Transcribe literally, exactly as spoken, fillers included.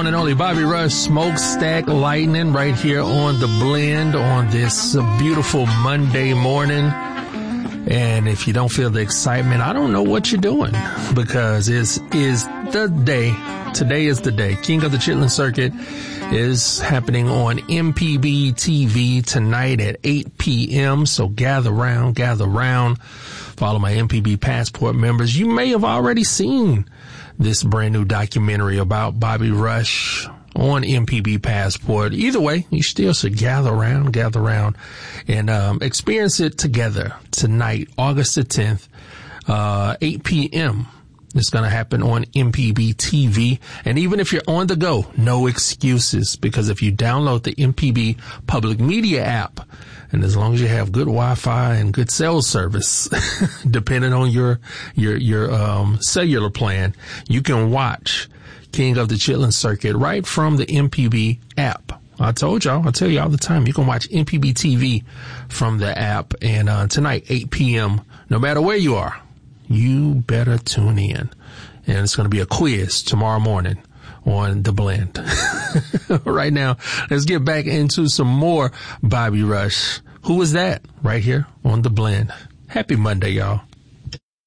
and only Bobby Rush, Smokestack Lightning, right here on The Blend on this uh, beautiful Monday morning. And if you don't feel the excitement, I don't know what you're doing, because it's is the day. Today is the day. King of the Chitlin Circuit is happening on M P B T V tonight at eight p.m. So gather round, gather round. Follow my M P B Passport members. You may have already seen this brand new documentary about Bobby Rush on M P B Passport. Either way, you still should gather around, gather around and um, experience it together tonight, August the tenth, uh, eight p.m. It's going to happen on M P B T V. And even if you're on the go, no excuses, because if you download the M P B Public Media app, and as long as you have good Wi-Fi and good cell service, depending on your, your, your, um, cellular plan, you can watch King of the Chitlin Circuit right from the M P B app. I told y'all, I tell you all the time, you can watch M P B T V from the app. And, uh, tonight, eight p.m., no matter where you are, you better tune in. And it's going to be a quiz tomorrow morning on The Blend. Right now, let's get back into some more Bobby Rush. Who was that? Right here on The Blend. Happy Monday, y'all.